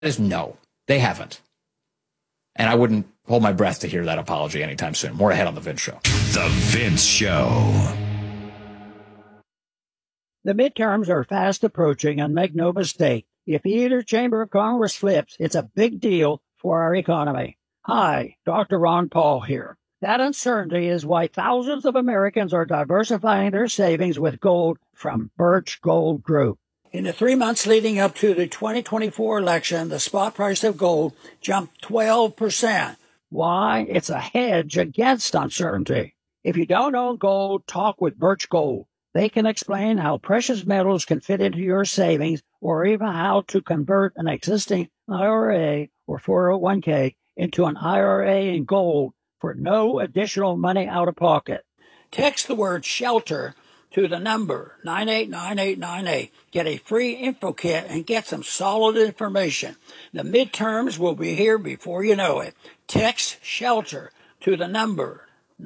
is no, they haven't. And I wouldn't hold my breath to hear that apology anytime soon. More ahead on The Vince Show. The Vince Show. The midterms are fast approaching, and make no mistake, if either chamber of Congress flips, it's a big deal for our economy. Hi, Dr. Ron Paul here. That uncertainty is why thousands of Americans are diversifying their savings with gold from Birch Gold Group. In the 3 months leading up to the 2024 election, the spot price of gold jumped 12%. Why? It's a hedge against uncertainty. If you don't own gold, talk with Birch Gold. They can explain how precious metals can fit into your savings, or even how to convert an existing IRA or 401k into an IRA in gold for no additional money out of pocket. Text the word SHELTER to the number 989898. Get a free info kit and get some solid information. The midterms will be here before you know it. Text SHELTER to the number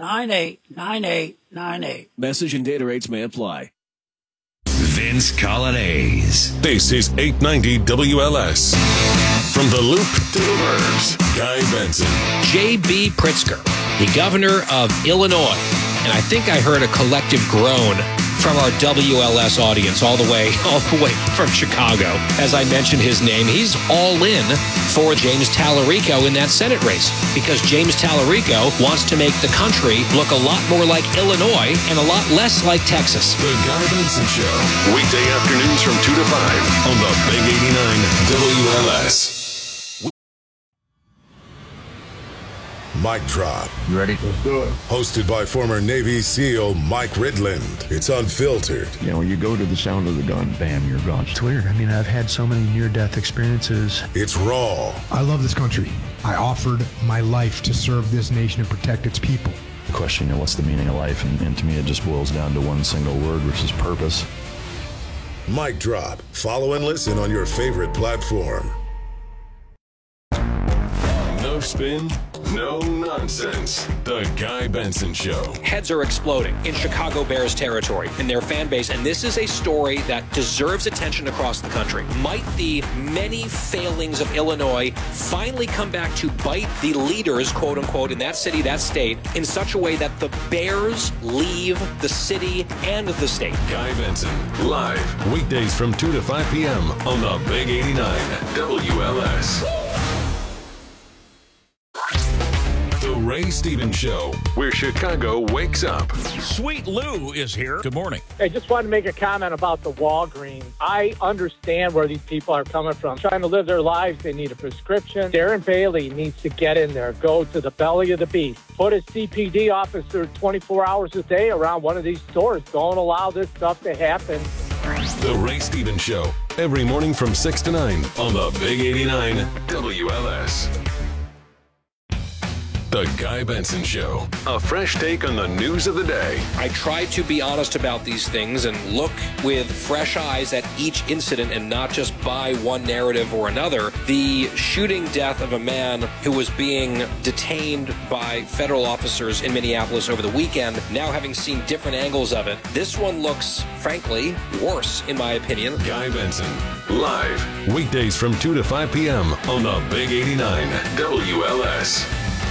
989898. Message and data rates may apply. Vince Coglianese. This is 890 WLS. From the Loop to the Burbs, Guy Benson. J.B. Pritzker, the governor of Illinois. And I think I heard a collective groan from our WLS audience all the way from Chicago. As I mentioned his name, he's all in for James Tallarico in that Senate race, because James Tallarico wants to make the country look a lot more like Illinois and a lot less like Texas. The Guy Benson Show, weekday afternoons from 2 to 5 on the Big 89 WLS. Mic Drop. You ready? Let's do it. Hosted by former Navy SEAL Mike Ridland. It's unfiltered. You know, when you go to the sound of the gun, bam, you're gone. It's weird. I mean, I've had so many near-death experiences. It's raw. I love this country. I offered my life to serve this nation and protect its people. The question, what's the meaning of life? And to me, it just boils down to one single word, which is purpose. Mic Drop. Follow and listen on your favorite platform. No spin, no nonsense. The Guy Benson Show. Heads are exploding in Chicago Bears territory in their fan base, and this is a story that deserves attention across the country. Might the many failings of Illinois finally come back to bite the leaders, quote unquote, in that city, that state, in such a way that the Bears leave the city and the state? Guy Benson, live, weekdays from 2 to 5 p.m. on the Big 89 WLS. The Ray Stevens Show, where Chicago wakes up. Sweet Lou is here. Good morning. I just wanted to make a comment about the Walgreens. I understand where these people are coming from. Trying to live their lives, they need a prescription. Darren Bailey needs to get in there, go to the belly of the beast. Put a CPD officer 24 hours a day around one of these stores. Don't allow this stuff to happen. The Ray Stevens Show, every morning from 6 to 9 on the Big 89 WLS. The Guy Benson Show, a fresh take on the news of the day. I try to be honest about these things and look with fresh eyes at each incident and not just buy one narrative or another. The shooting death of a man who was being detained by federal officers in Minneapolis over the weekend, now having seen different angles of it, this one looks, frankly, worse, in my opinion. Guy Benson, live, weekdays from 2 to 5 p.m. on the Big 89 WLS.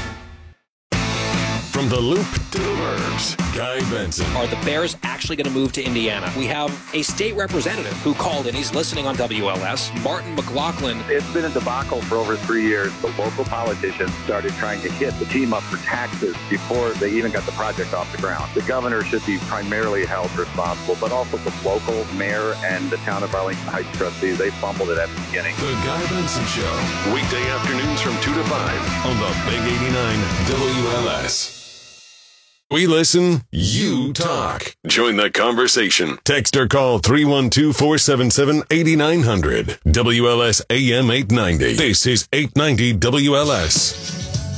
From the Loop to the Burbs, Guy Benson. Are the Bears actually going to move to Indiana? We have a state representative who called in. He's listening on WLS. Martin McLaughlin. It's been a debacle for over 3 years. The local politicians started trying to hit the team up for taxes before they even got the project off the ground. The governor should be primarily held responsible, but also the local mayor and the town of Arlington Heights trustees. They fumbled it at the beginning. The Guy Benson Show, weekday afternoons from 2 to 5 on the Big 89 WLS. We listen, you talk. Join the conversation. Text or call 312-477-8900. WLS AM 890. This is 890 WLS.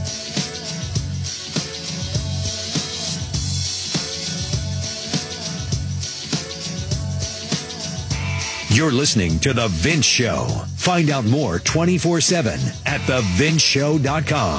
You're listening to The Vince Show. Find out more 24/7 at thevinceshow.com.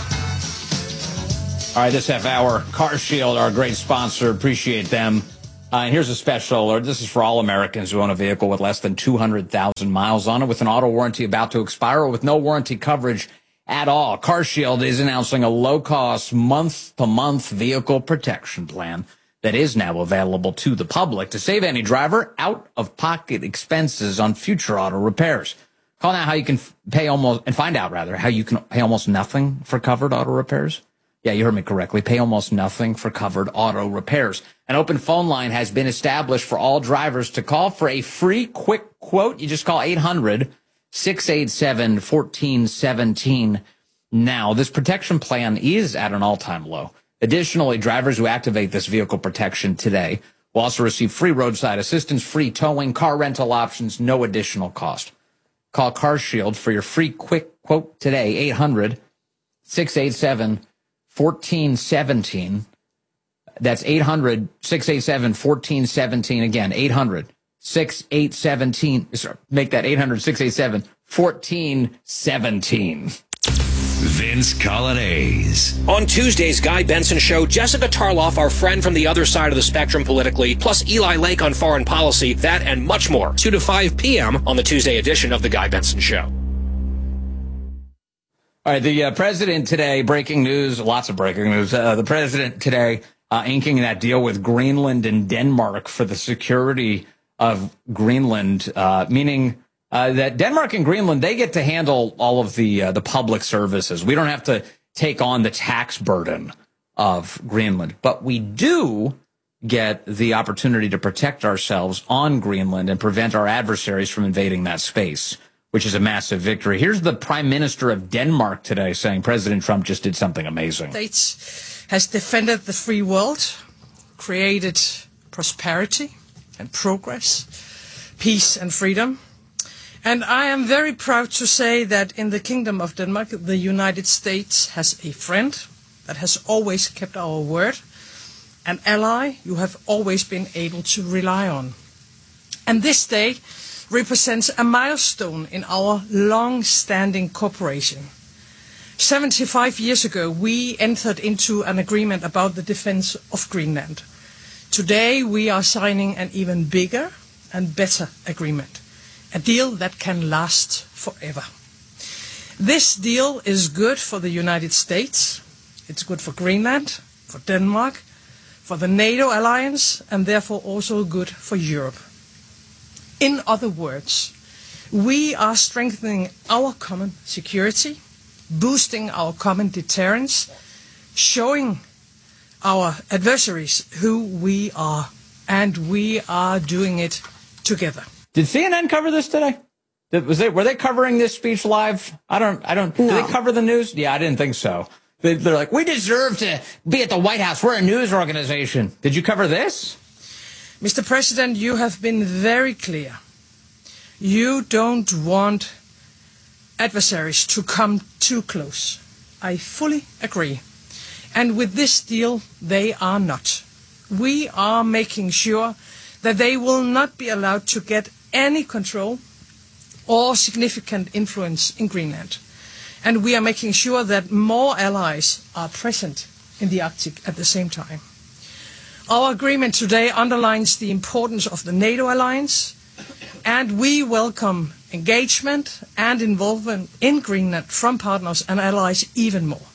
All right, this half hour, Car Shield, our great sponsor. Appreciate them. And here's a special alert. This is for all Americans who own a vehicle with less than 200,000 miles on it, with an auto warranty about to expire, or with no warranty coverage at all. CarShield is announcing a low-cost, month-to-month vehicle protection plan that is now available to the public to save any driver out-of-pocket expenses on future auto repairs. Call now how you can find out how you can pay almost nothing for covered auto repairs. Yeah, you heard me correctly. Pay almost nothing for covered auto repairs. An open phone line has been established for all drivers to call for a free quick quote. You just call 800-687-1417 now. This protection plan is at an all-time low. Additionally, drivers who activate this vehicle protection today will also receive free roadside assistance, free towing, car rental options, no additional cost. Call CarShield for your free quick quote today, 800-687-1417. That's 800-687-1417. Again, 800-687, make that 800-687-1417. Vince Colonnese. On Tuesday's Guy Benson Show, Jessica Tarloff, our friend from the other side of the spectrum politically, plus Eli Lake on foreign policy, that and much more. 2 to 5 p.m. on the Tuesday edition of The Guy Benson Show. All right, the president today, breaking news, lots of breaking news. The president today inking that deal with Greenland and Denmark for the security of Greenland, meaning that Denmark and Greenland, they get to handle all of the public services. We don't have to take on the tax burden of Greenland, but we do get the opportunity to protect ourselves on Greenland and prevent our adversaries from invading that space, which is a massive victory. Here's the Prime Minister of Denmark today saying President Trump just did something amazing. States has defended the free world, created prosperity and progress, peace and freedom. And I am very proud to say that in the Kingdom of Denmark, the United States has a friend that has always kept our word, an ally you have always been able to rely on. And this day represents a milestone in our long-standing cooperation. 75 years ago, we entered into an agreement about the defense of Greenland. Today, we are signing an even bigger and better agreement. A deal that can last forever. This deal is good for the United States, it's good for Greenland, for Denmark, for the NATO alliance, and therefore also good for Europe. In other words, we are strengthening our common security, boosting our common deterrence, showing our adversaries who we are, and we are doing it together. Did CNN cover this today? Were they covering this speech live? I don't. No. Did they cover the news? Yeah, I didn't think so. They're like, we deserve to be at the White House. We're a news organization. Did you cover this? Mr. President, you have been very clear. You don't want adversaries to come too close. I fully agree. And with this deal, they are not. We are making sure that they will not be allowed to get any control or significant influence in Greenland. And we are making sure that more allies are present in the Arctic at the same time. Our agreement today underlines the importance of the NATO alliance, and we welcome engagement and involvement in Greenland from partners and allies even more.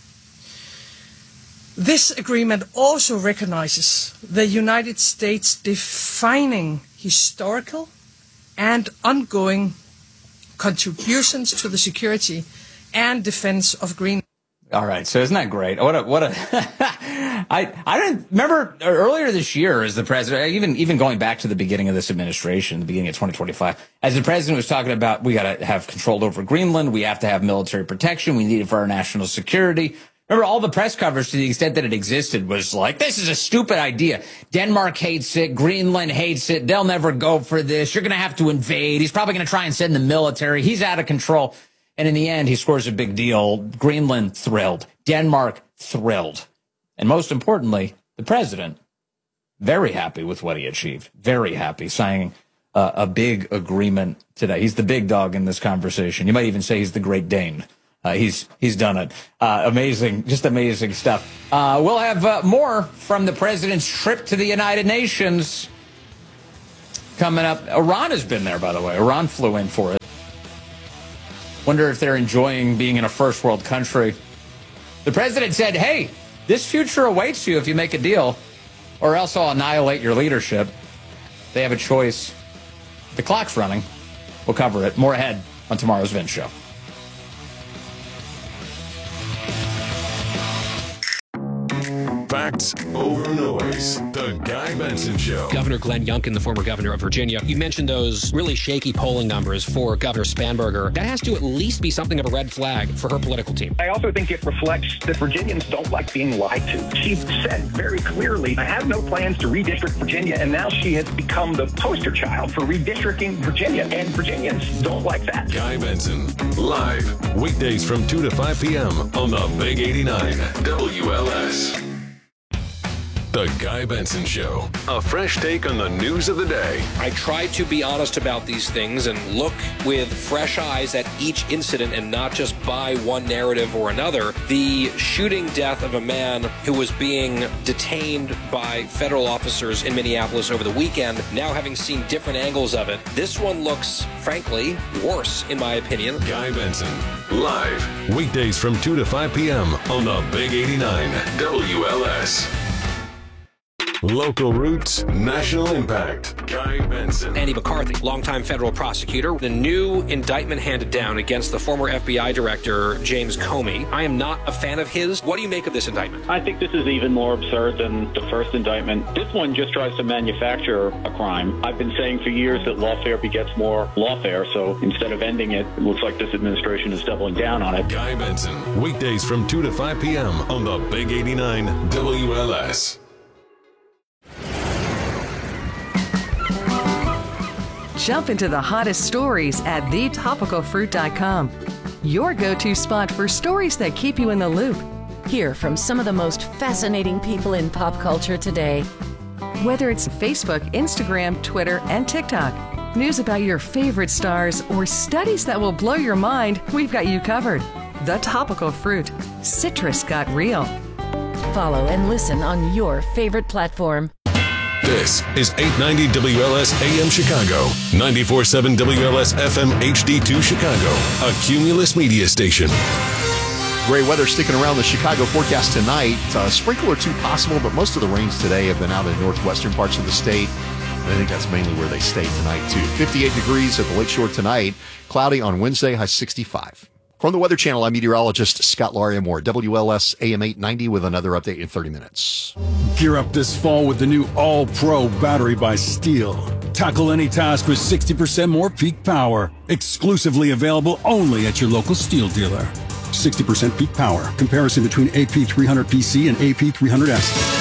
This agreement also recognizes the United States defining historical and ongoing contributions to the security and defense of Greenland. All right, so isn't that great? What a I didn't remember earlier this year as the president, even going back to the beginning of this administration, the beginning of 2025, as the president was talking about, we got to have control over Greenland, we have to have military protection, we need it for our national security. Remember, all the press coverage, to the extent that it existed, was like, this is a stupid idea. Denmark hates it. Greenland hates it. They'll never go for this. You're going to have to invade. He's probably going to try and send the military. He's out of control. And in the end, he scores a big deal. Greenland thrilled. Denmark thrilled. And most importantly, the president, very happy with what he achieved. Very happy, signing a big agreement today. He's the big dog in this conversation. You might even say he's the Great Dane. He's done it. Amazing, just amazing stuff. We'll have more from the president's trip to the United Nations coming up. Iran has been there, by the way. Iran flew in for it. Wonder if they're enjoying being in a first world country. The president said, hey, this future awaits you if you make a deal, or else I'll annihilate your leadership. They have a choice. The clock's running. We'll cover it. More ahead on tomorrow's Vince Show. Facts over noise. The Guy Benson Show. Governor Glenn Youngkin, the former governor of Virginia, you mentioned those really shaky polling numbers for Governor Spanberger. That has to at least be something of a red flag for her political team. I also think it reflects that Virginians don't like being lied to. She said very clearly, I have no plans to redistrict Virginia, and now she has become the poster child for redistricting Virginia, and Virginians don't like that. Guy Benson, live, weekdays from 2 to 5 p.m. on the Big 89 WLS. The Guy Benson Show. A fresh take on the news of the day. I try to be honest about these things and look with fresh eyes at each incident and not just buy one narrative or another. The shooting death of a man who was being detained by federal officers in Minneapolis over the weekend, now having seen different angles of it, this one looks, frankly, worse, in my opinion. Guy Benson, live, weekdays from 2 to 5 p.m. on the Big 89 WLS. Local roots, national impact. Guy Benson. Andy McCarthy, longtime federal prosecutor. The new indictment handed down against the former FBI director, James Comey. I am not a fan of his. What do you make of this indictment? I think this is even more absurd than the first indictment. This one just tries to manufacture a crime. I've been saying for years that lawfare begets more lawfare, so instead of ending it, it looks like this administration is doubling down on it. Guy Benson, weekdays from 2 to 5 p.m. on the Big 89 WLS. Jump into the hottest stories at thetopicalfruit.com. Your go-to spot for stories that keep you in the loop. Hear from some of the most fascinating people in pop culture today. Whether it's Facebook, Instagram, Twitter, and TikTok, news about your favorite stars, or studies that will blow your mind, we've got you covered. The Topical Fruit. Citrus got real. Follow and listen on your favorite platform. This is 890 WLS AM Chicago, 94.7 WLS FM HD2 Chicago, a Cumulus media station. Great weather sticking around the Chicago forecast tonight. A sprinkle or two possible, but most of the rains today have been out in northwestern parts of the state. I think that's mainly where they stay tonight, too. 58 degrees at the Lakeshore tonight. Cloudy on Wednesday, high 65. From the Weather Channel, I'm meteorologist Scott Laria-Moore. WLS AM 890 with another update in 30 minutes. Gear up this fall with the new All-Pro battery by Steel. Tackle any task with 60% more peak power. Exclusively available only at your local Steel dealer. 60% peak power. Comparison between AP300PC and AP300S.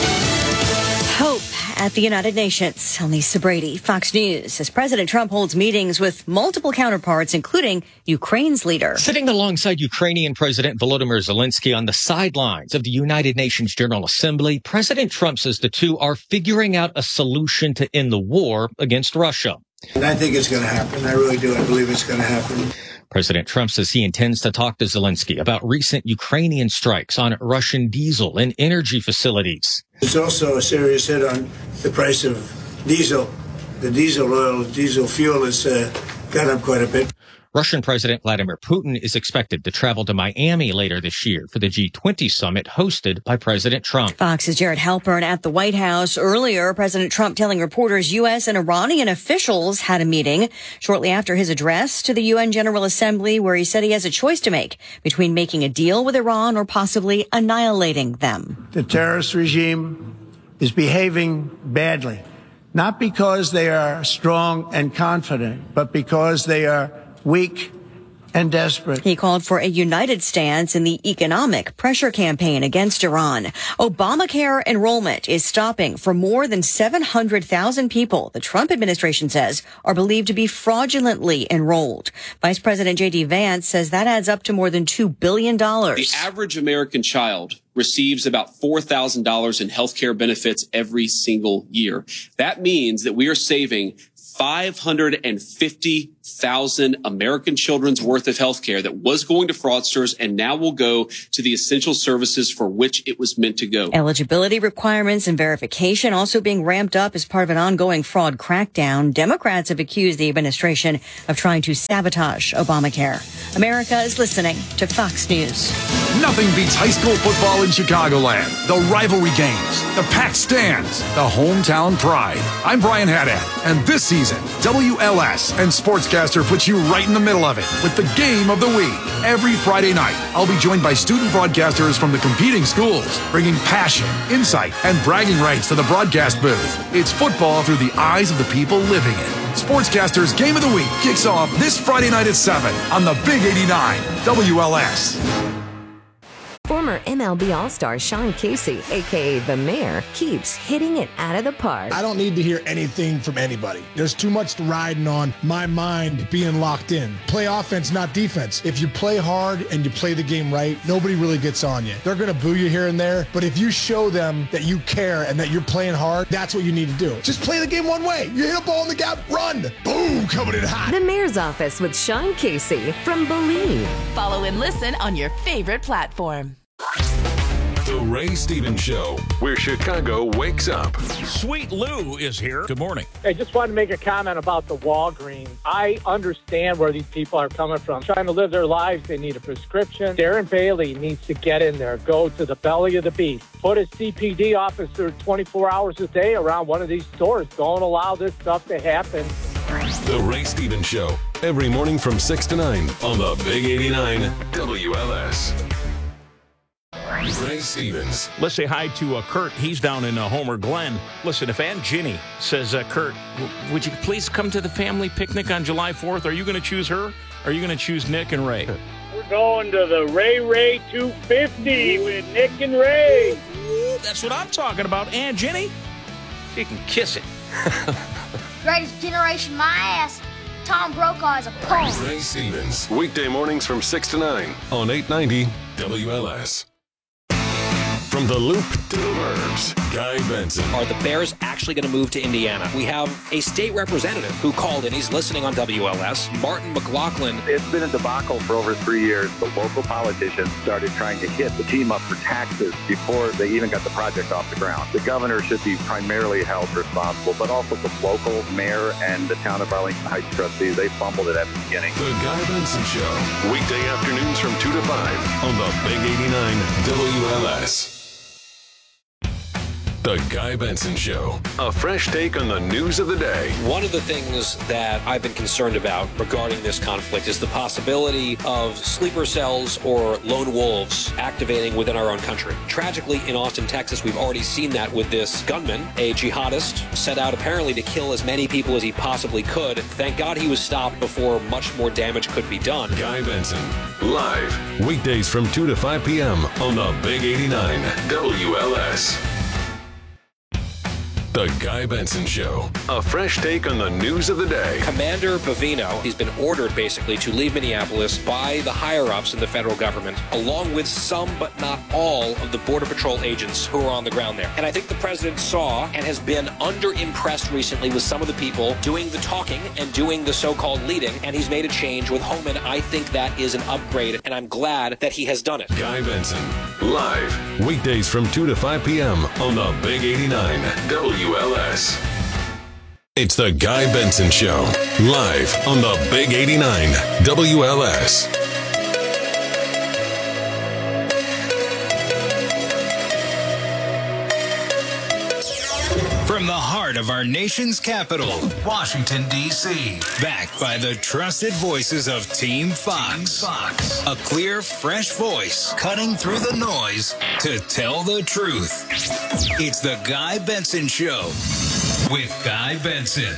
Hope at the United Nations. I'm Lisa Brady, Fox News. As President Trump holds meetings with multiple counterparts, including Ukraine's leader. Sitting alongside Ukrainian President Volodymyr Zelensky on the sidelines of the United Nations General Assembly, President Trump says the two are figuring out a solution to end the war against Russia. And I think it's going to happen. I really do. I believe it's going to happen. President Trump says he intends to talk to Zelensky about recent Ukrainian strikes on Russian diesel and energy facilities. It's also a serious hit on the price of diesel. The diesel fuel has gone up quite a bit. Russian President Vladimir Putin is expected to travel to Miami later this year for the G20 summit hosted by President Trump. Fox's Jared Halpern at the White House. Earlier, President Trump telling reporters U.S. and Iranian officials had a meeting shortly after his address to the UN General Assembly, where he said he has a choice to make between making a deal with Iran or possibly annihilating them. The terrorist regime is behaving badly, not because they are strong and confident, but because they are weak and desperate. He called for a united stance in the economic pressure campaign against Iran. Obamacare enrollment is stopping for more than 700,000 people the Trump administration says are believed to be fraudulently enrolled. Vice President J.D. Vance says that adds up to more than $2 billion. The average American child receives about $4,000 in health care benefits every single year. That means that we are saving 550,000 American children's worth of health care that was going to fraudsters and now will go to the essential services for which it was meant to go. Eligibility requirements and verification also being ramped up as part of an ongoing fraud crackdown. Democrats have accused the administration of trying to sabotage Obamacare. America is listening to Fox News. Nothing beats high school football in Chicagoland. The rivalry games, the packed stands, the hometown pride. I'm Brian Haddad, and this season, WLS and Sportscaster puts you right in the middle of it with the game of the week. Every Friday night, I'll be joined by student broadcasters from the competing schools, bringing passion, insight, and bragging rights to the broadcast booth. It's football through the eyes of the people living it. Sportscaster's Game of the Week kicks off this Friday night at 7 on the Big 89 WLS. Former MLB All-Star Sean Casey, a.k.a. The Mayor, keeps hitting it out of the park. I don't need to hear anything from anybody. There's too much riding on my mind being locked in. Play offense, not defense. If you play hard and you play the game right, nobody really gets on you. They're going to boo you here and there, but if you show them that you care and that you're playing hard, that's what you need to do. Just play the game one way. You hit a ball in the gap, run. Boom, coming in hot. The Mayor's Office with Sean Casey from Believe. Follow and listen on your favorite platform. The Ray Stevens Show, where Chicago wakes up. Sweet Lou is here. Good morning. I just wanted to make a comment about the Walgreens. I understand where these people are coming from. Trying to live their lives, they need a prescription. Darren Bailey needs to get in there, go to the belly of the beast. Put a CPD officer 24 hours a day around one of these stores. Don't allow this stuff to happen. The Ray Stevens Show, every morning from 6 to 9 on the Big 89 WLS. Ray Stevens. Let's say hi to Kurt. He's down in Homer Glen. Listen, if Aunt Ginny says, Kurt, would you please come to the family picnic on July 4th? Are you going to choose her? Or are you going to choose Nick and Ray? We're going to the Ray 250 with Nick and Ray. Ooh, that's what I'm talking about. Aunt Ginny, she can kiss it. Greatest generation, my ass. Tom Brokaw is a punk. Ray Stevens. Weekday mornings from 6 to 9 on 890 WLS. From the Loop to the Burbs, Guy Benson. Are the Bears actually going to move to Indiana? We have a state representative who called in. He's listening on WLS. Martin McLaughlin. It's been a debacle for over 3 years. The local politicians started trying to hit the team up for taxes before they even got the project off the ground. The governor should be primarily held responsible, but also the local mayor and the town of Arlington Heights trustees. They fumbled it at the beginning. The Guy Benson Show, weekday afternoons from 2 to 5 on the Big 89 WLS. The Guy Benson Show, a fresh take on the news of the day. One of the things that I've been concerned about regarding this conflict is the possibility of sleeper cells or lone wolves activating within our own country. Tragically, in Austin, Texas, we've already seen that with this gunman, a jihadist, set out apparently to kill as many people as he possibly could. Thank God he was stopped before much more damage could be done. Guy Benson, live, weekdays from 2 to 5 p.m. on the Big 89 WLS. The Guy Benson Show, a fresh take on the news of the day. Commander Bavino, he's been ordered basically to leave Minneapolis by the higher-ups in the federal government, along with some but not all of the Border Patrol agents who are on the ground there. And I think the president saw and has been underimpressed recently with some of the people doing the talking and doing the so-called leading, and he's made a change with Homan. I think that is an upgrade, and I'm glad that he has done it. Guy Benson, live, weekdays from 2 to 5 p.m. on the Big 89 WLS. It's the Guy Benson Show, live on the Big 89 WLS. From the heart of our nation's capital, Washington, D.C. Backed by the trusted voices of Team Fox. A clear, fresh voice cutting through the noise to tell the truth. It's the Guy Benson Show with Guy Benson.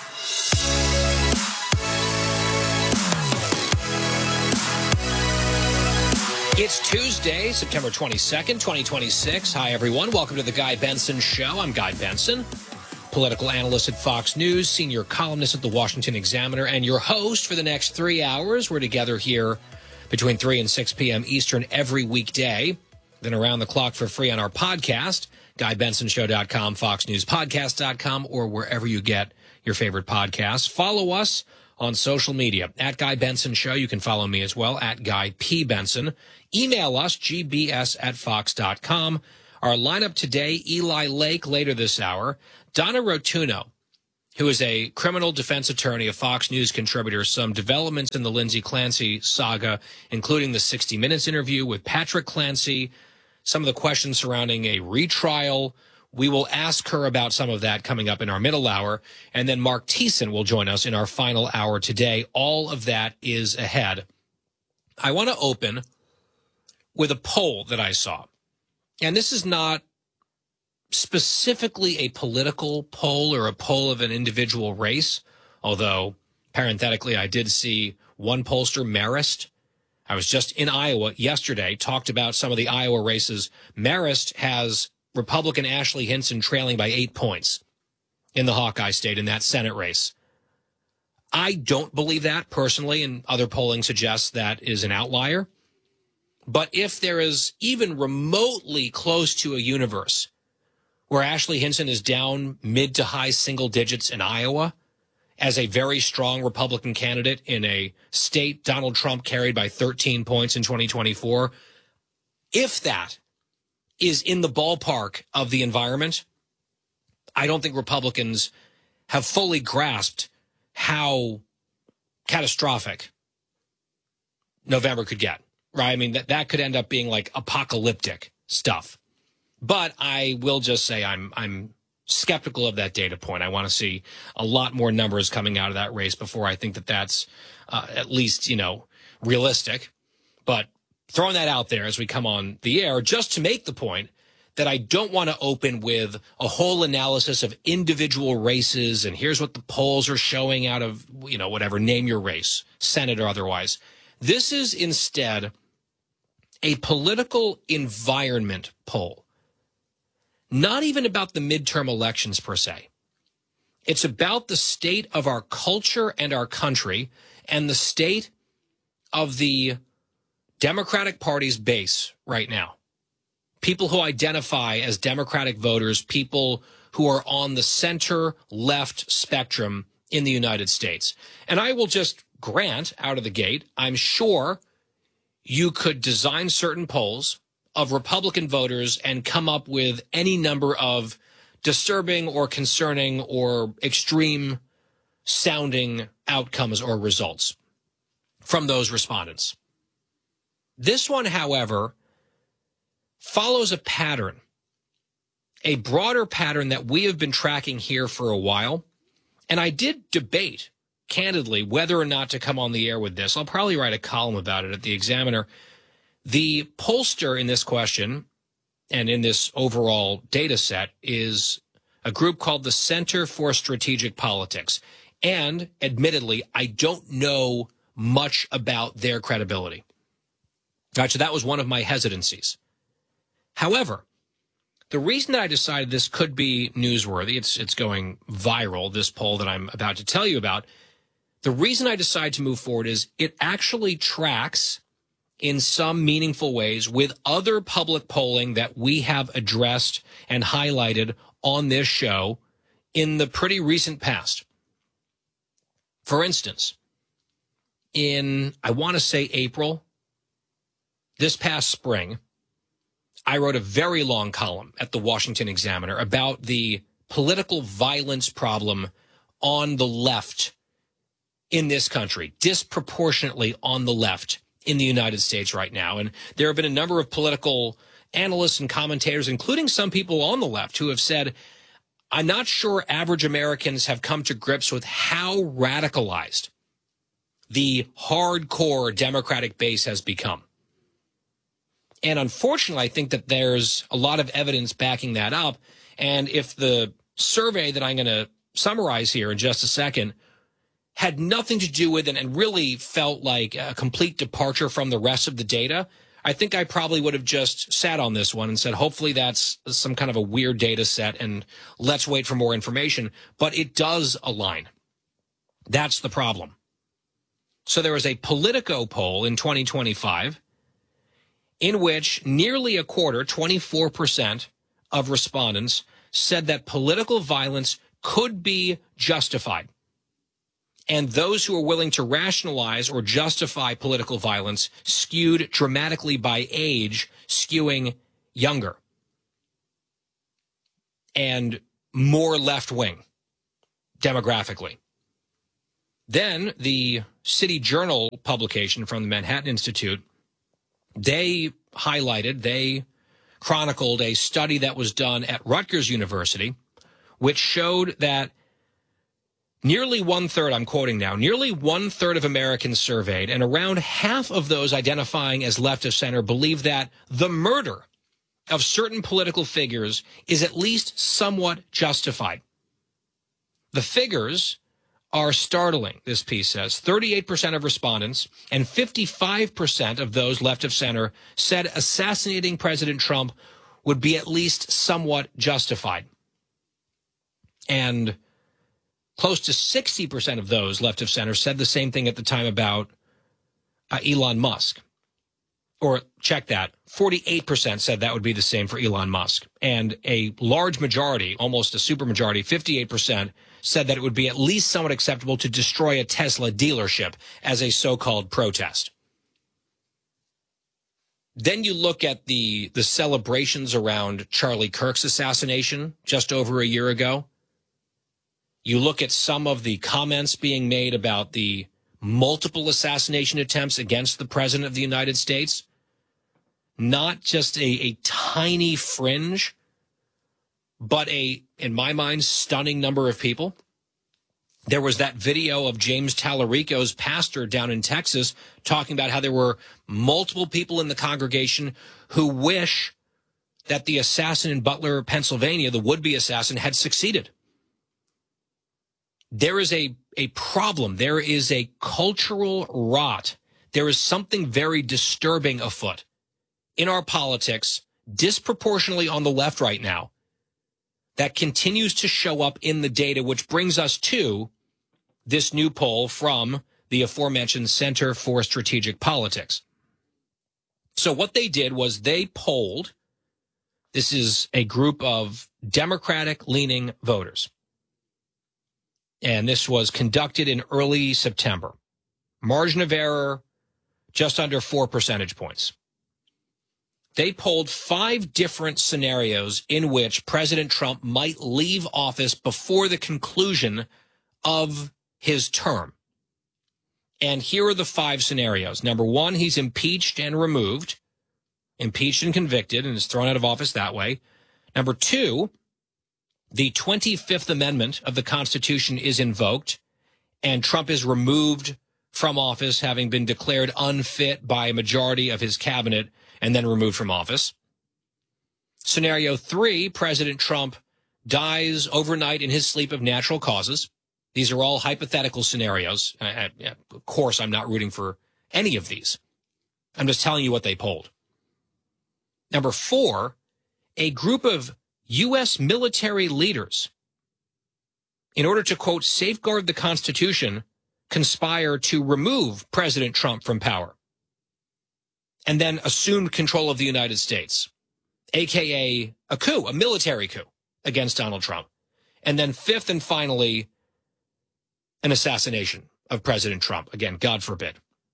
It's Tuesday, September 22nd, 2026. Hi, everyone. Welcome to the Guy Benson Show. I'm Guy Benson, political analyst at Fox News, senior columnist at the Washington Examiner, and your host for the next 3 hours. We're together here between 3 and 6 p.m. Eastern every weekday, then around the clock for free on our podcast, GuyBensonShow.com, FoxNewsPodcast.com, or wherever you get your favorite podcasts. Follow us on social media, at Guy Benson Show. You can follow me as well, at Guy P. Benson. Email us, gbs@fox.com. Our lineup today, Eli Lake later this hour, Donna Rotuno, who is a criminal defense attorney, a Fox News contributor, some developments in the Lindsay Clancy saga, including the 60 Minutes interview with Patrick Clancy, some of the questions surrounding a retrial. We will ask her about some of that coming up in our middle hour. And then Mark Thiessen will join us in our final hour today. All of that is ahead. I want to open with a poll that I saw. And this is not specifically a political poll or a poll of an individual race, although parenthetically, I did see one pollster, Marist. I was just in Iowa yesterday, talked about some of the Iowa races. Marist has Republican Ashley Hinson trailing by 8 points in the Hawkeye state in that Senate race. I don't believe that personally, and other polling suggests that is an outlier. But if there is even remotely close to a universe where Ashley Hinson is down mid to high single digits in Iowa as a very strong Republican candidate in a state Donald Trump carried by 13 points in 2024, if that is in the ballpark of the environment, I don't think Republicans have fully grasped how catastrophic November could get, right? I mean, that could end up being like apocalyptic stuff. But I will just say I'm skeptical of that data point. I want to see a lot more numbers coming out of that race before I think that that's at least, realistic. But throwing that out there as we come on the air, just to make the point that I don't want to open with a whole analysis of individual races and here's what the polls are showing out of, whatever, name your race, Senate or otherwise. This is instead a political environment poll. Not even about the midterm elections per se. It's about the state of our culture and our country and the state of the Democratic Party's base right now. People who identify as Democratic voters, people who are on the center-left spectrum in the United States. And I will just grant out of the gate, I'm sure you could design certain polls of Republican voters and come up with any number of disturbing or concerning or extreme sounding outcomes or results from those respondents. This one, however, follows a pattern, a broader pattern that we have been tracking here for a while. And I did debate, candidly, whether or not to come on the air with this. I'll probably write a column about it at the Examiner. The pollster in this question and in this overall data set is a group called the Center for Strategic Politics. And admittedly, I don't know much about their credibility. All right, so that was one of my hesitancies. However, the reason that I decided this could be newsworthy, it's going viral, this poll that I'm about to tell you about, the reason I decided to move forward is it actually tracks in some meaningful ways with other public polling that we have addressed and highlighted on this show in the pretty recent past. For instance, in, I want to say April, this past spring, I wrote a very long column at the Washington Examiner about the political violence problem on the left in this country, disproportionately on the left in the United States right now. And there have been a number of political analysts and commentators, including some people on the left, who have said, I'm not sure average Americans have come to grips with how radicalized the hardcore Democratic base has become. And unfortunately, I think that there's a lot of evidence backing that up. And if the survey that I'm going to summarize here in just a second had nothing to do with it and really felt like a complete departure from the rest of the data, I think I probably would have just sat on this one and said, hopefully that's some kind of a weird data set and let's wait for more information. But it does align. That's the problem. So there was a Politico poll in 2025 in which nearly a quarter, 24% of respondents said that political violence could be justified. And those who are willing to rationalize or justify political violence skewed dramatically by age, skewing younger and more left-wing demographically. Then the City Journal publication from the Manhattan Institute, they chronicled a study that was done at Rutgers University, which showed that nearly one-third, I'm quoting now, nearly one-third of Americans surveyed, and around half of those identifying as left of center, believe that the murder of certain political figures is at least somewhat justified. The figures are startling, this piece says. 38% of respondents and 55% of those left of center said assassinating President Trump would be at least somewhat justified. And close to 60% of those left of center said the same thing at the time about Elon Musk. Or check that, 48% said that would be the same for Elon Musk. And a large majority, almost a supermajority, 58%, said that it would be at least somewhat acceptable to destroy a Tesla dealership as a so-called protest. Then you look at the celebrations around Charlie Kirk's assassination just over a year ago. You look at some of the comments being made about the multiple assassination attempts against the President of the United States. Not just a tiny fringe, but in my mind, stunning number of people. There was that video of James Tallarico's pastor down in Texas talking about how there were multiple people in the congregation who wish that the assassin in Butler, Pennsylvania, the would-be assassin, had succeeded. There is a problem. There is a cultural rot. There is something very disturbing afoot in our politics, disproportionately on the left right now, that continues to show up in the data, which brings us to this new poll from the aforementioned Center for Strategic Politics. So what they did was they polled, this is a group of Democratic-leaning voters, and this was conducted in early September. Margin of error, just under 4 percentage points. They polled 5 different scenarios in which President Trump might leave office before the conclusion of his term. And here are the 5 scenarios. Number 1, he's impeached and removed, impeached and convicted, and is thrown out of office that way. Number 2, the 25th Amendment of the Constitution is invoked, and Trump is removed from office, having been declared unfit by a majority of his cabinet and then removed from office. Scenario 3, President Trump dies overnight in his sleep of natural causes. These are all hypothetical scenarios. Of course, I'm not rooting for any of these. I'm just telling you what they polled. Number 4, a group of U.S. military leaders, in order to, quote, safeguard the Constitution, conspire to remove President Trump from power and then assumed control of the United States, a.k.a. a coup, a military coup against Donald Trump. And then 5th and finally, an assassination of President Trump. Again, God forbid.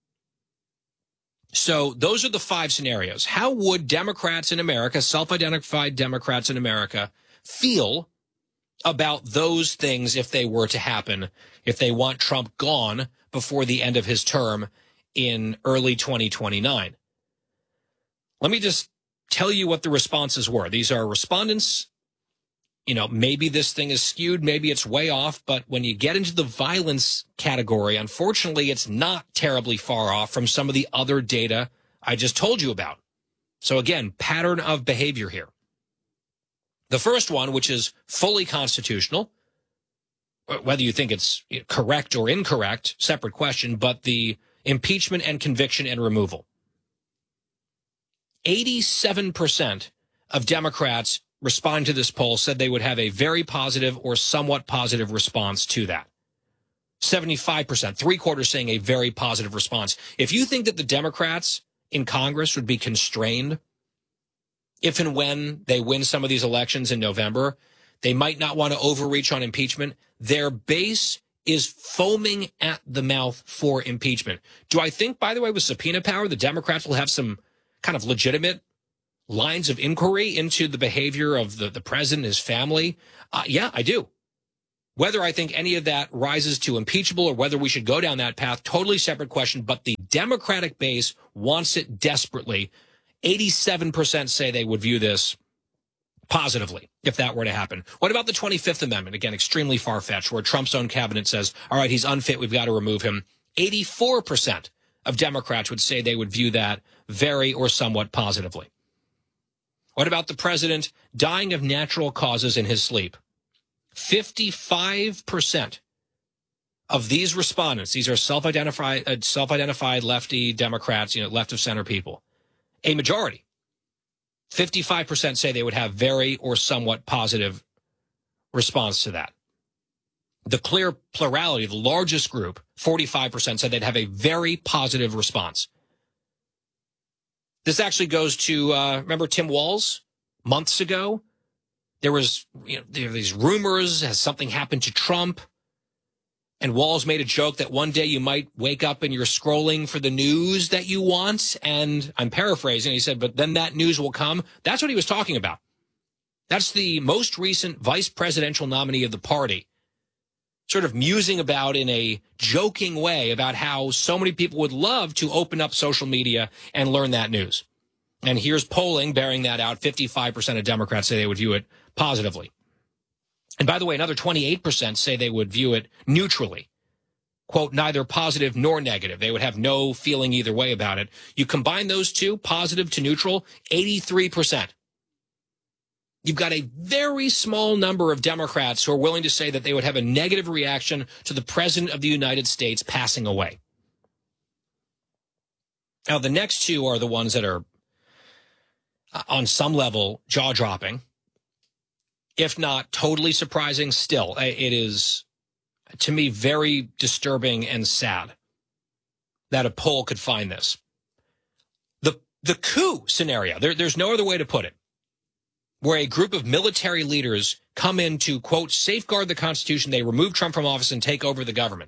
So those are the 5 scenarios. How would Democrats in America, self-identified Democrats in America, feel about those things if they were to happen, if they want Trump gone before the end of his term in early 2029? Let me just tell you what the responses were. These are respondents. You know, maybe this thing is skewed, maybe it's way off, but when you get into the violence category, unfortunately, it's not terribly far off from some of the other data I just told you about. So again, pattern of behavior here. The first one, which is fully constitutional, whether you think it's correct or incorrect, separate question, but the impeachment and conviction and removal. 87% of Democrats responding to this poll said they would have a very positive or somewhat positive response to that. 75%, 3/4 saying a very positive response. If you think that the Democrats in Congress would be constrained if and when they win some of these elections in November, They might not want to overreach on impeachment. Their base is foaming at the mouth for impeachment. Do I think, by the way, with subpoena power, the Democrats will have some kind of legitimate lines of inquiry into the behavior of the president and his family? Yeah, I do. Whether I think any of that rises to impeachable or whether we should go down that path, totally separate question. But the Democratic base wants it desperately. 87% say they would view this positively if that were to happen. What about the 25th Amendment? Again, extremely far-fetched, where Trump's own cabinet says, all right, he's unfit, we've got to remove him. 84% of Democrats would say they would view that very or somewhat positively. What about the president dying of natural causes in his sleep? 55% of these respondents, these are self-identified lefty Democrats, left of center people, a majority, 55% say they would have very or somewhat positive response to that. The clear plurality, the largest group, 45% said they'd have a very positive response. This actually goes to, remember Tim Walz months ago? There was, there were these rumors, has something happened to Trump? And Walz made a joke that one day you might wake up and you're scrolling for the news that you want. And I'm paraphrasing. He said, but then that news will come. That's what he was talking about. That's the most recent vice presidential nominee of the party, sort of musing about in a joking way about how so many people would love to open up social media and learn that news. And here's polling bearing that out. 55% of Democrats say they would view it positively. And by the way, another 28% say they would view it neutrally. Quote, neither positive nor negative. They would have no feeling either way about it. You combine those two, positive to neutral, 83%. You've got a very small number of Democrats who are willing to say that they would have a negative reaction to the president of the United States passing away. Now, the next two are the ones that are on some level jaw-dropping. If not totally surprising, still, it is, to me, very disturbing and sad that a poll could find this. The coup scenario, there's no other way to put it, where a group of military leaders come in to, quote, safeguard the Constitution, they remove Trump from office and take over the government.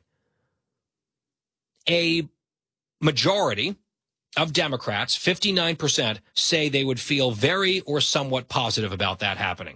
A majority of Democrats, 59%, say they would feel very or somewhat positive about that happening.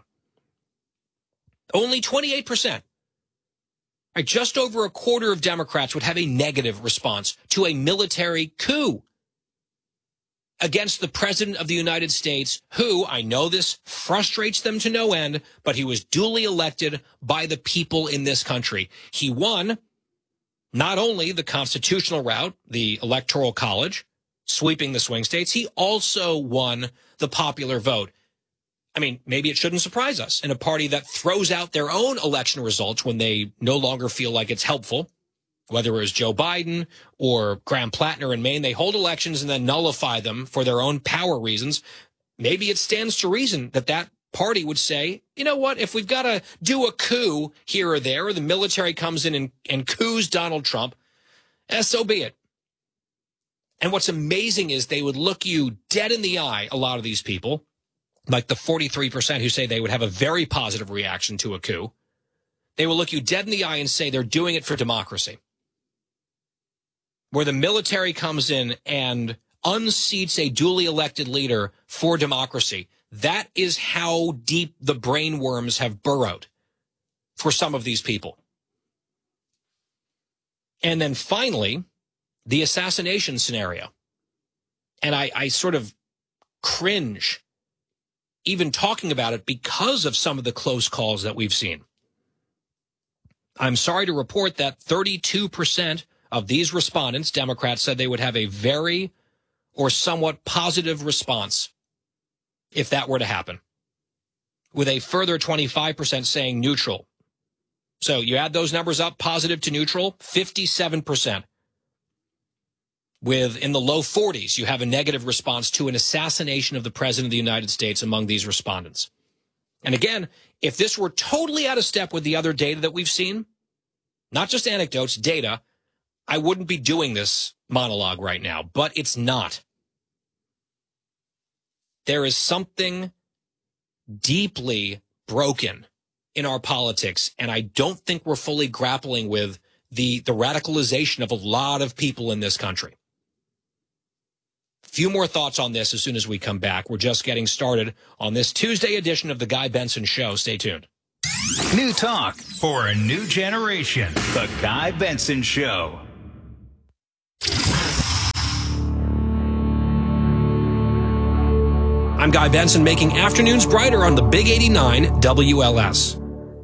Only 28%, right, just over a quarter of Democrats would have a negative response to a military coup against the president of the United States, who, I know this frustrates them to no end, but he was duly elected by the people in this country. He won not only the constitutional route, the Electoral College, sweeping the swing states, he also won the popular vote. I mean, maybe it shouldn't surprise us in a party that throws out their own election results when they no longer feel like it's helpful, whether it was Joe Biden or Graham Plattner in Maine. They hold elections and then nullify them for their own power reasons. Maybe it stands to reason that that party would say, you know what, if we've got to do a coup here or there, or the military comes in and coups Donald Trump, so be it. And what's amazing is they would look you dead in the eye, a lot of these people, like the 43% who say they would have a very positive reaction to a coup. They will look you dead in the eye and say they're doing it for democracy. Where the military comes in and unseats a duly elected leader for democracy. That is how deep the brainworms have burrowed for some of these people. And then finally, the assassination scenario. And I sort of cringe even talking about it because of some of the close calls that we've seen. I'm sorry to report that 32% of these respondents, Democrats, said they would have a very or somewhat positive response if that were to happen, with a further 25% saying neutral. So you add those numbers up, positive to neutral, 57%. With in the low 40s, you have a negative response to an assassination of the president of the United States among these respondents. And again, if this were totally out of step with the other data that we've seen, not just anecdotes, data, I wouldn't be doing this monologue right now, but it's not. There is something deeply broken in our politics, and I don't think we're fully grappling with the radicalization of a lot of people in this country. Few more thoughts on this as soon as we come back. We're just getting started on this Tuesday edition of the Guy Benson Show. Stay tuned. New talk for a new generation. The Guy Benson Show. I'm Guy Benson, making afternoons brighter on the Big 89 WLS.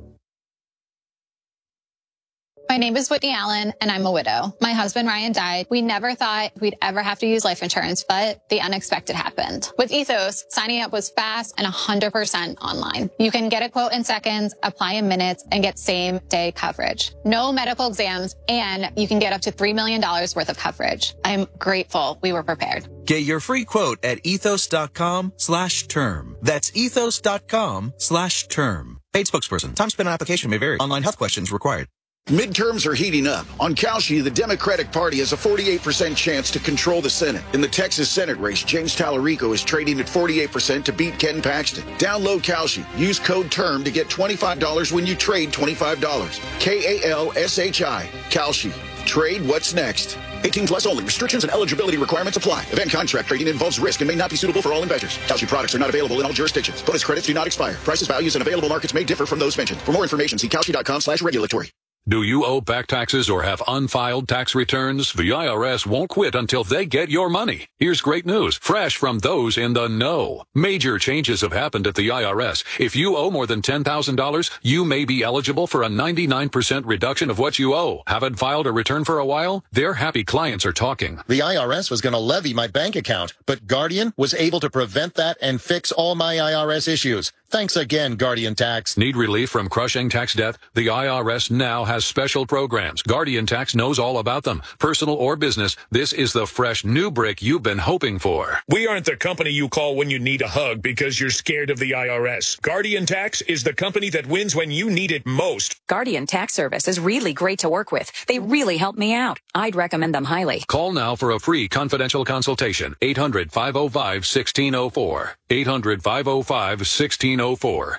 My name is Whitney Allen, and I'm a widow. My husband, Ryan, died. We never thought we'd ever have to use life insurance, but the unexpected happened. With Ethos, signing up was fast and 100% online. You can get a quote in seconds, apply in minutes, and get same-day coverage. No medical exams, and you can get up to $3 million worth of coverage. I'm grateful we were prepared. Get your free quote at ethos.com/term. That's ethos.com/term. Paid spokesperson. Time spent on application may vary. Online health questions required. Midterms are heating up. On Kalshi, the Democratic Party has a 48% chance to control the Senate. In the Texas Senate race, James Tallarico is trading at 48% to beat Ken Paxton. Download Kalshi. Use code TERM to get $25 when you trade $25. KALSHI. Kalshi. Trade what's next. 18 plus only. Restrictions and eligibility requirements apply. Event contract trading involves risk and may not be suitable for all investors. Kalshi products are not available in all jurisdictions. Bonus credits do not expire. Prices, values, and available markets may differ from those mentioned. For more information, see kalshi.com/regulatory. Do you owe back taxes or have unfiled tax returns? The IRS won't quit until they get your money. Here's great news, fresh from those in the know. Major changes have happened at the IRS. If you owe more than $10,000, you may be eligible for a 99% reduction of what you owe. Haven't filed a return for a while? Their happy clients are talking. The IRS was going to levy my bank account, but Guardian was able to prevent that and fix all my IRS issues. Thanks again, Guardian Tax. Need relief from crushing tax debt? The IRS now has special programs. Guardian Tax knows all about them. Personal or business, this is the fresh new brick you've been hoping for. We aren't the company you call when you need a hug because you're scared of the IRS. Guardian Tax is the company that wins when you need it most. Guardian Tax Service is really great to work with. They really helped me out. I'd recommend them highly. Call now for a free confidential consultation. 800-505-1604. 800-505-1604.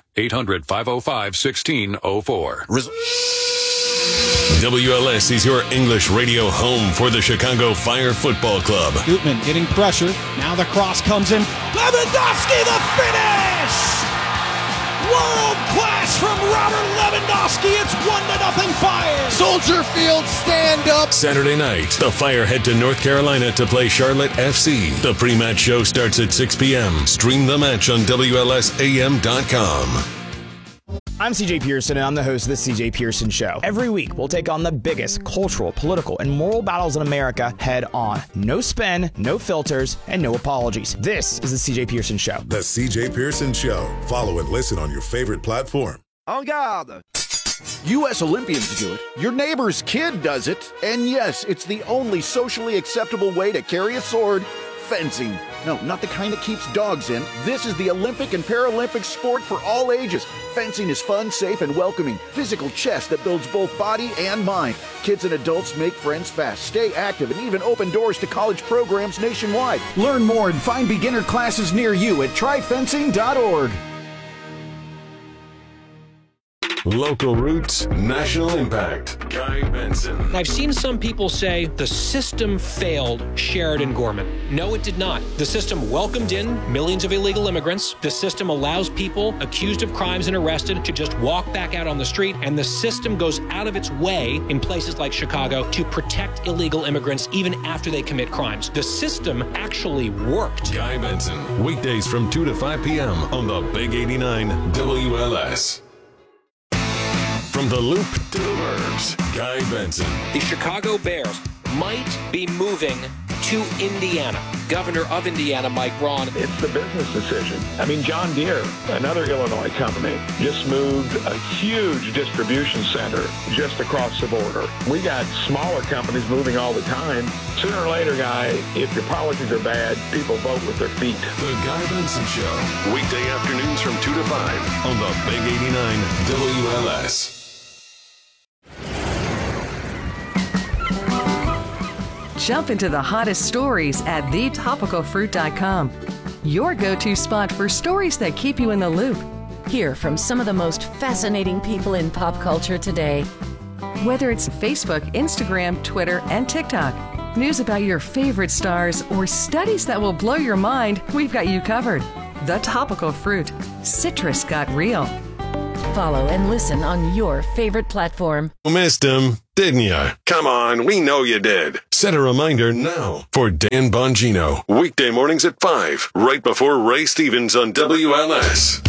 800-505-1604. WLS is your English radio home for the Chicago Fire Football Club. Gutman getting pressure. Now the cross comes in. Lewandowski, the finish! World class from Robert Lewandowski. It's 1-0 Fire. Soldier Field, stand up. Saturday night, the Fire head to North Carolina to play Charlotte FC. The pre-match show starts at 6 p.m. Stream the match on WLSAM.com. I'm CJ Pearson, and I'm the host of The CJ Pearson Show. Every week, we'll take on the biggest cultural, political, and moral battles in America head on. No spin, no filters, and no apologies. This is The CJ Pearson Show. The CJ Pearson Show. Follow and listen on your favorite platform. En garde! U.S. Olympians do it. Your neighbor's kid does it. And yes, it's the only socially acceptable way to carry a sword. Fencing. No, not the kind that keeps dogs in. This is the Olympic and Paralympic sport for all ages. Fencing is fun, safe, and welcoming. Physical chess that builds both body and mind. Kids and adults make friends fast, stay active, and even open doors to college programs nationwide. Learn more and find beginner classes near you at tryfencing.org. Local roots, national impact. Guy Benson. I've seen some people say the system failed Sheridan Gorman. No, it did not. The system welcomed in millions of illegal immigrants. The system allows people accused of crimes and arrested to just walk back out on the street. And the system goes out of its way in places like Chicago to protect illegal immigrants even after they commit crimes. The system actually worked. Guy Benson, weekdays from 2 to 5 p.m. on the Big 89 WLS. From the Loop to the Burbs, Guy Benson. The Chicago Bears might be moving to Indiana. Governor of Indiana, Mike Braun. It's the business decision. I mean, John Deere, another Illinois company, just moved a huge distribution center just across the border. We got smaller companies moving all the time. Sooner or later, Guy, if your policies are bad, people vote with their feet. The Guy Benson Show. Weekday afternoons from 2 to 5 on the Big 89 WLS. Jump into the hottest stories at thetopicalfruit.com. Your go-to spot for stories that keep you in the loop. Hear from some of the most fascinating people in pop culture today. Whether it's Facebook, Instagram, Twitter, and TikTok, news about your favorite stars, or studies that will blow your mind, we've got you covered. The Topical Fruit. Citrus got real. Follow and listen on your favorite platform. Missed him, didn't ya? Come on, we know you did. Set a reminder now for Dan Bongino. Weekday mornings at 5, right before Ray Stevens on WLS.